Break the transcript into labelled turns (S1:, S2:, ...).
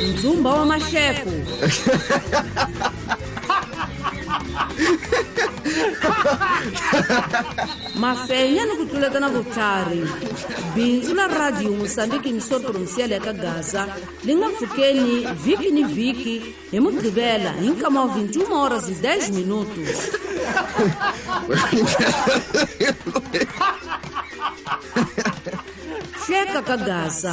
S1: Ndzumba wa Masheko. Mafenya no kutuleta na vutlhari. Bindzu la radio Mosambiki ni soro provincial ya Gaza linga mfukeni viki ni viki hi Mugqivela hi nkama wa 21h10. Cheka ka Gaza.